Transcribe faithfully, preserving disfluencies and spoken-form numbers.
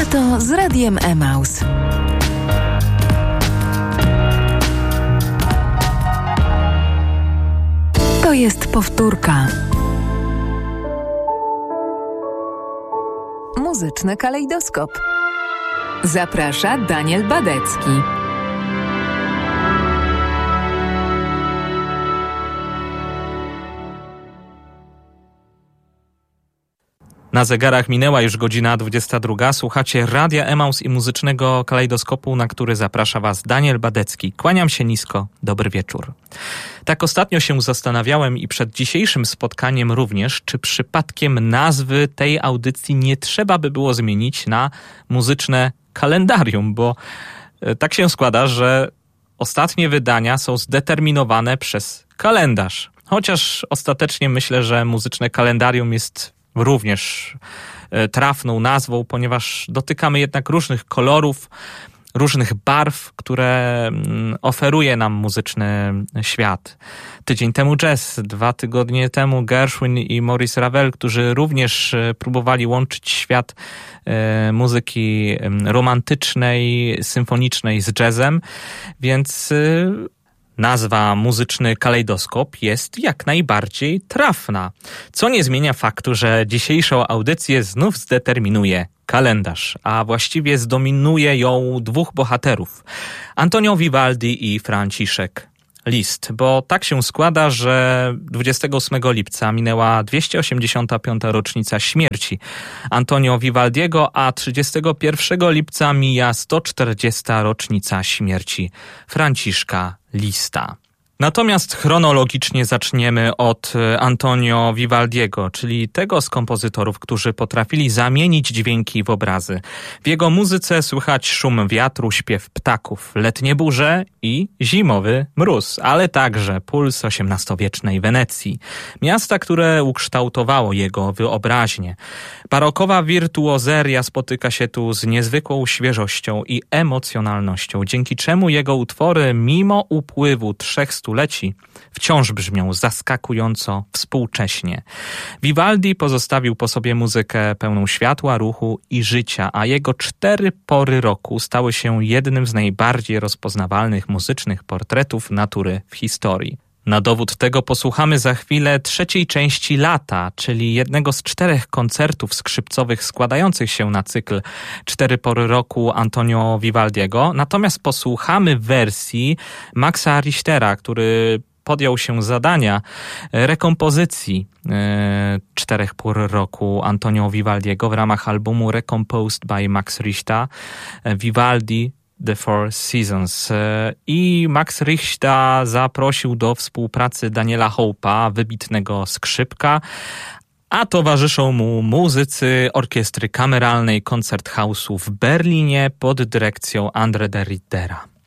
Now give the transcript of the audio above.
Lato z Radiem Emaus. To jest powtórka. Muzyczny kalejdoskop. Zaprasza Daniel Badecki. Na zegarach minęła już godzina dwudziesta druga. Słuchacie Radia Emaus i muzycznego kalejdoskopu, na który zaprasza Was Daniel Badecki. Kłaniam się nisko. Dobry wieczór. Tak ostatnio się zastanawiałem i przed dzisiejszym spotkaniem również, czy przypadkiem nazwy tej audycji nie trzeba by było zmienić na muzyczne kalendarium, bo tak się składa, że ostatnie wydania są zdeterminowane przez kalendarz. Chociaż ostatecznie myślę, że muzyczne kalendarium jest również trafną nazwą, ponieważ dotykamy jednak różnych kolorów, różnych barw, które oferuje nam muzyczny świat. Tydzień temu jazz, dwa tygodnie temu Gershwin i Maurice Ravel, którzy również próbowali łączyć świat muzyki romantycznej, symfonicznej z jazzem, więc nazwa muzyczny kalejdoskop jest jak najbardziej trafna, co nie zmienia faktu, że dzisiejszą audycję znów zdeterminuje kalendarz, a właściwie zdominuje ją dwóch bohaterów, Antonio Vivaldi i Franciszek Liszt, bo tak się składa, że dwudziestego ósmego lipca minęła dwieście osiemdziesiąta piąta rocznica śmierci Antonio Vivaldiego, a trzydziestego pierwszego lipca mija sto czterdziesta rocznica śmierci Franciszka Liszta. Natomiast chronologicznie zaczniemy od Antonio Vivaldiego, czyli tego z kompozytorów, którzy potrafili zamienić dźwięki w obrazy. W jego muzyce słychać szum wiatru, śpiew ptaków, letnie burze i zimowy mróz, ale także puls osiemnastowiecznej Wenecji, miasta, które ukształtowało jego wyobraźnię. Barokowa wirtuozeria spotyka się tu z niezwykłą świeżością i emocjonalnością, dzięki czemu jego utwory, mimo upływu trzech stuleci, wciąż brzmią zaskakująco współcześnie. Vivaldi pozostawił po sobie muzykę pełną światła, ruchu i życia, a jego cztery pory roku stały się jednym z najbardziej rozpoznawalnych muzycznych portretów natury w historii. Na dowód tego posłuchamy za chwilę trzeciej części Lata, czyli jednego z czterech koncertów skrzypcowych składających się na cykl Cztery pory roku Antonio Vivaldiego. Natomiast posłuchamy wersji Maxa Richtera, który podjął się zadania rekompozycji e, Czterech pór roku Antonio Vivaldiego w ramach albumu Recomposed by Max Richter, Vivaldi The Four Seasons. I Max Richter zaprosił do współpracy Daniela Hope'a, wybitnego skrzypka, a towarzyszą mu muzycy orkiestry kameralnej Koncerthausu w Berlinie pod dyrekcją André de Rittera.